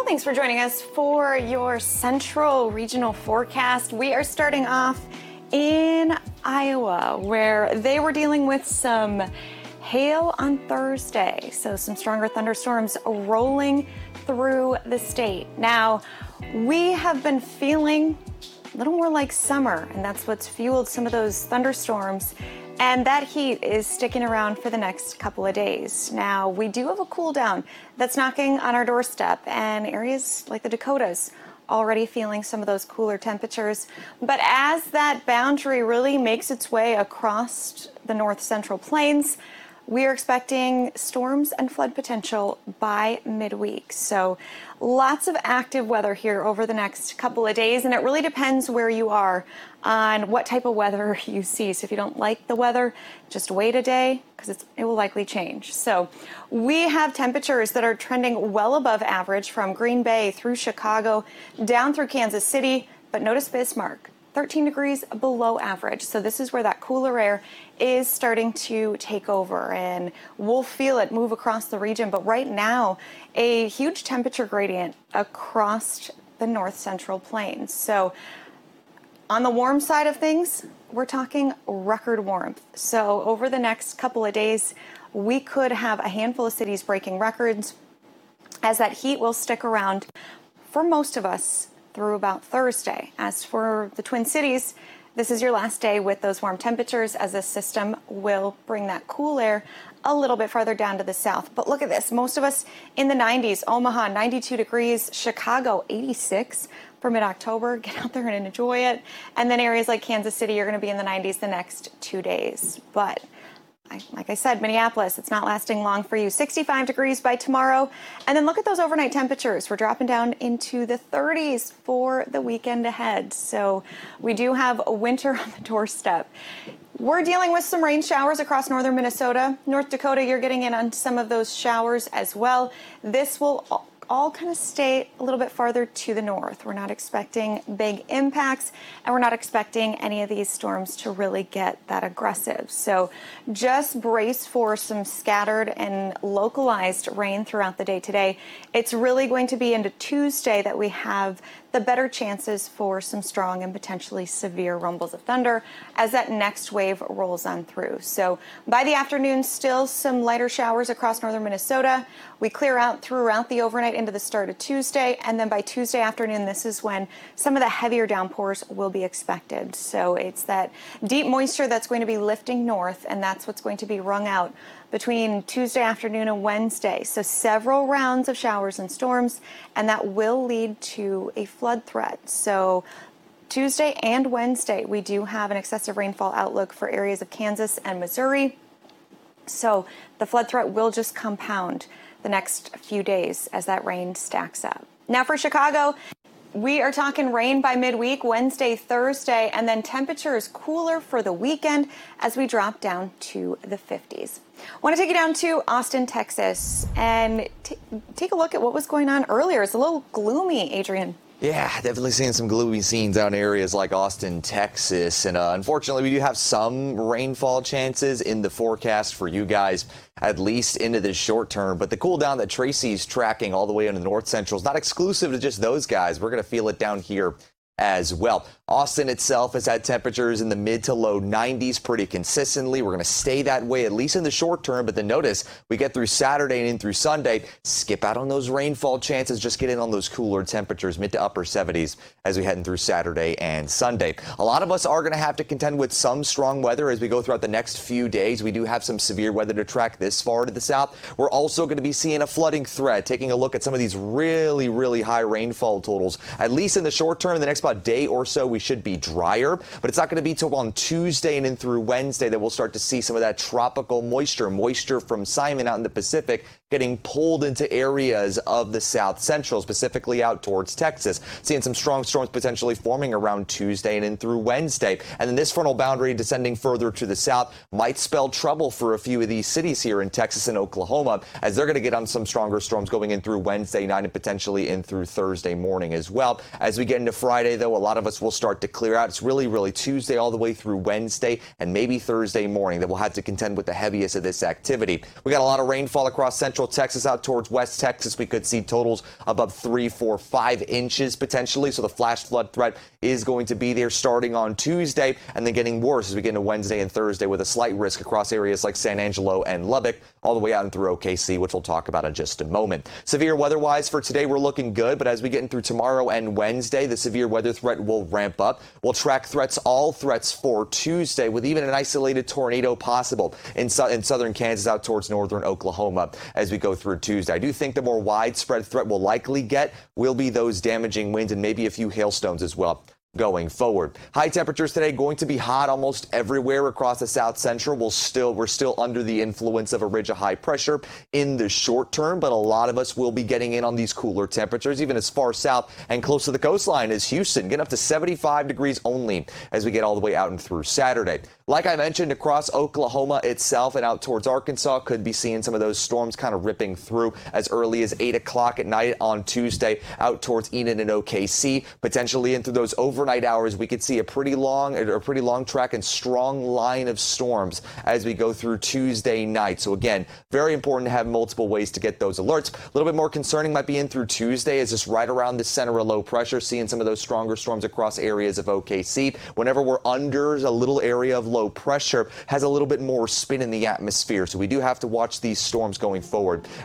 Well, thanks for joining us for your central regional forecast. We are starting off in Iowa, where they were dealing with some hail on Thursday. So some stronger thunderstorms rolling through the state. Now, we have been feeling a little more like summer, and that's what's fueled some of those thunderstorms. And that heat is sticking around for the next couple of days. Now, we do have a cool down that's knocking on our doorstep, and areas like the Dakotas already feeling some of those cooler temperatures. But as that boundary really makes its way across the north central plains, we are expecting storms and flood potential by midweek. So lots of active weather here over the next couple of days, and it really depends where you are on what type of weather you see. So if you don't like the weather, just wait a day because it will likely change. So we have temperatures that are trending well above average from Green Bay through Chicago down through Kansas City, but notice Bismarck, 13 degrees below average. So this is where that cooler air is starting to take over, and we'll feel it move across the region. But right now, a huge temperature gradient across the north central plains. So on the warm side of things, we're talking record warmth. So over the next couple of days, we could have a handful of cities breaking records, as that heat will stick around for most of us through about Thursday. As for the Twin Cities, this is your last day with those warm temperatures, as this system will bring that cool air a little bit farther down to the south. But look at this, most of us in the 90s, Omaha 92 degrees, Chicago 86 for mid-October. Get out there and enjoy it. And then areas like Kansas City are going to be in the 90s the next 2 days. But like I said, Minneapolis, it's not lasting long for you. 65 degrees by tomorrow. And then look at those overnight temperatures. We're dropping down into the 30s for the weekend ahead. So we do have a winter on the doorstep. We're dealing with some rain showers across northern Minnesota. North Dakota, you're getting in on some of those showers as well. This will all kind of stay a little bit farther to the north. We're not expecting big impacts, and we're not expecting any of these storms to really get that aggressive. So just brace for some scattered and localized rain throughout the day today. It's really going to be into Tuesday that we have the better chances for some strong and potentially severe rumbles of thunder as that next wave rolls on through. So by the afternoon, still some lighter showers across northern Minnesota. We clear out throughout the overnight into the start of Tuesday, and then by Tuesday afternoon, this is when some of the heavier downpours will be expected. So it's that deep moisture that's going to be lifting north, and that's what's going to be wrung out between Tuesday afternoon and Wednesday. So several rounds of showers and storms, and that will lead to a flood threat. So Tuesday and Wednesday, we do have an excessive rainfall outlook for areas of Kansas and Missouri. So the flood threat will just compound the next few days as that rain stacks up. Now for Chicago, we are talking rain by midweek, Wednesday, Thursday, and then temperatures cooler for the weekend as we drop down to the 50s. I want to take you down to Austin, Texas, and take a look at what was going on earlier. It's a little gloomy, Adrian. Yeah, definitely seeing some gloomy scenes out in areas like Austin, Texas. And unfortunately, we do have some rainfall chances in the forecast for you guys, at least into the short term. But the cool down that Tracy's tracking all the way into the north central is not exclusive to just those guys. We're going to feel it down here as well. Austin itself has had temperatures in the mid to low 90s pretty consistently. We're going to stay that way, at least in the short term. But then notice we get through Saturday and in through Sunday, skip out on those rainfall chances, just get in on those cooler temperatures, mid to upper 70s as we head in through Saturday and Sunday. A lot of us are going to have to contend with some strong weather as we go throughout the next few days. We do have some severe weather to track this far to the south. We're also going to be seeing a flooding threat, taking a look at some of these really, really high rainfall totals, at least in the short term. In the next about day or so, we should be drier, but it's not going to be till on Tuesday and in through Wednesday that we'll start to see some of that tropical moisture from Simon out in the Pacific getting pulled into areas of the south central, specifically out towards Texas. Seeing some strong storms potentially forming around Tuesday and in through Wednesday. And then this frontal boundary descending further to the south might spell trouble for a few of these cities here in Texas and Oklahoma, as they're going to get on some stronger storms going in through Wednesday night and potentially in through Thursday morning as well. As we get into Friday Friday, though, a lot of us will start to clear out. It's really Tuesday all the way through Wednesday and maybe Thursday morning that we'll have to contend with the heaviest of this activity. We got a lot of rainfall across central Texas out towards West Texas. We could see totals above 3, 4, 5 inches potentially. So the flash flood threat is going to be there starting on Tuesday and then getting worse as we get into Wednesday and Thursday with a slight risk across areas like San Angelo and Lubbock all the way out and through OKC, which we'll talk about in just a moment. Severe weather-wise for today, we're looking good, but as we get in through tomorrow and Wednesday, the severe weather threat will ramp up. We'll track all threats for Tuesday with even an isolated tornado possible in southern Kansas out towards northern Oklahoma as we go through Tuesday. I do think the more widespread threat we'll likely get will be those damaging winds and maybe a few hailstones as well going forward. High temperatures today going to be hot almost everywhere across the south central. We're still under the influence of a ridge of high pressure in the short term, but a lot of us will be getting in on these cooler temperatures, even as far south and close to the coastline as Houston, getting up to 75 degrees only as we get all the way out and through Saturday. Like I mentioned, across Oklahoma itself and out towards Arkansas, could be seeing some of those storms kind of ripping through as early as 8 o'clock at night on Tuesday out towards Enid and OKC. Potentially into those overnight hours, we could see a pretty long track and strong line of storms as we go through Tuesday night. So again, very important to have multiple ways to get those alerts. A little bit more concerning might be in through Tuesday is just right around the center of low pressure, seeing some of those stronger storms across areas of OKC. Whenever we're under a little area of low pressure, has a little bit more spin in the atmosphere. So we do have to watch these storms going forward